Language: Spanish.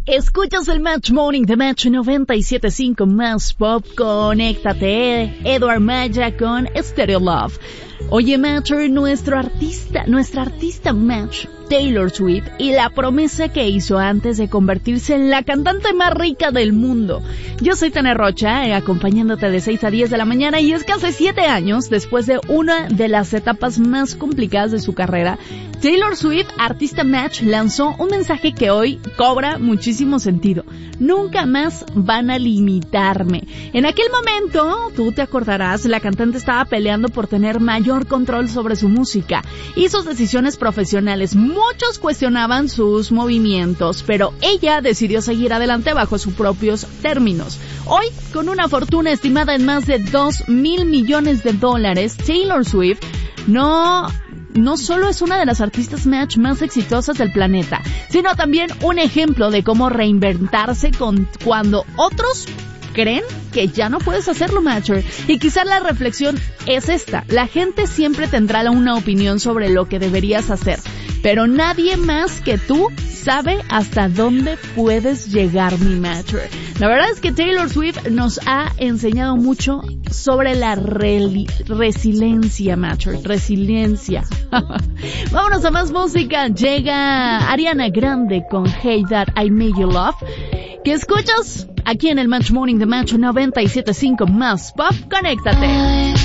Escuchas el Match Morning de Match 97.5 Más Pop. Conéctate, Edward Maya con Stereo Love. Oye, Matcher, nuestra artista Match, Taylor Swift, y la promesa que hizo antes de convertirse en la cantante más rica del mundo. Yo soy Tania Rocha, acompañándote de 6 a 10 de la mañana, y es que hace 7 años, después de una de las etapas más complicadas de su carrera, Taylor Swift, artista Match, lanzó un mensaje que hoy cobra muchísimo sentido. Nunca más van a limitarme. En aquel momento, tú te acordarás, la cantante estaba peleando por tener mayor control sobre su música y sus decisiones profesionales. Muchos cuestionaban sus movimientos, pero ella decidió seguir adelante bajo sus propios términos. Hoy, con una fortuna estimada en más de $2,000 millones, Taylor Swift no solo es una de las artistas Match más exitosas del planeta, sino también un ejemplo de cómo reinventarse cuando otros creen que ya no puedes hacerlo, Matcher. Y quizás la reflexión es esta: la gente siempre tendrá una opinión sobre lo que deberías hacer, pero nadie más que tú sabe hasta dónde puedes llegar, mi Matcher. La verdad es que Taylor Swift nos ha enseñado mucho sobre la resiliencia, Matcher. Resiliencia. Vámonos a más música. Llega Ariana Grande con Hey That I Made You Love, que escuchas aquí en el Match Morning de Match 97.5 Más Pop. Conéctate.